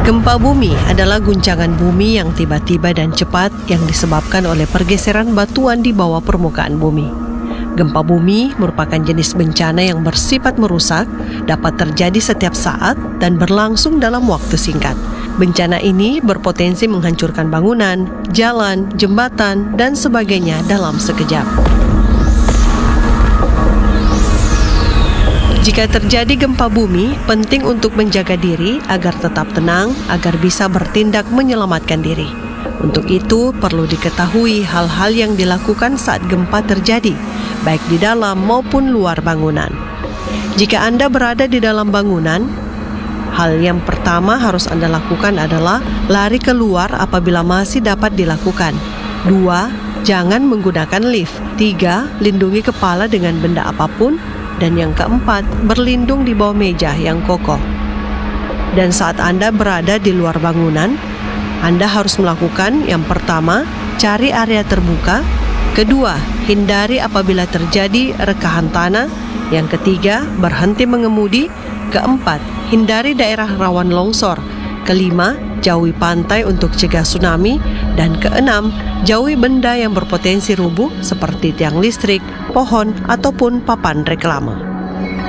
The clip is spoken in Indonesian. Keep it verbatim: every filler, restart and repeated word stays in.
Gempa bumi adalah guncangan bumi yang tiba-tiba dan cepat yang disebabkan oleh pergeseran batuan di bawah permukaan bumi. Gempa bumi merupakan jenis bencana yang bersifat merusak, dapat terjadi setiap saat dan berlangsung dalam waktu singkat. Bencana ini berpotensi menghancurkan bangunan, jalan, jembatan, dan sebagainya dalam sekejap. Jika terjadi gempa bumi, penting untuk menjaga diri agar tetap tenang, agar bisa bertindak menyelamatkan diri. Untuk itu, perlu diketahui hal-hal yang dilakukan saat gempa terjadi, baik di dalam maupun luar bangunan. Jika Anda berada di dalam bangunan, hal yang pertama harus Anda lakukan adalah lari keluar apabila masih dapat dilakukan. Dua, jangan menggunakan lift. Tiga, lindungi kepala dengan benda apapun. Dan yang keempat, berlindung di bawah meja yang kokoh. Dan saat Anda berada di luar bangunan, Anda harus melakukan yang pertama, cari area terbuka. Kedua, hindari apabila terjadi rekahan tanah. Yang ketiga, berhenti mengemudi. Keempat, hindari daerah rawan longsor. Kelima, jauhi pantai untuk cegah tsunami. Dan keenam, jauhi benda yang berpotensi rubuh seperti tiang listrik, pohon, ataupun papan reklame.